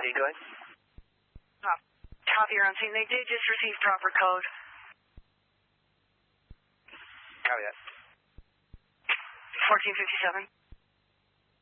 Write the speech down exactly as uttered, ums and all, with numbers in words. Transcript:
D, go ahead. Uh, copy, you're on scene. They did just receive proper code. Copy that. fourteen fifty-seven.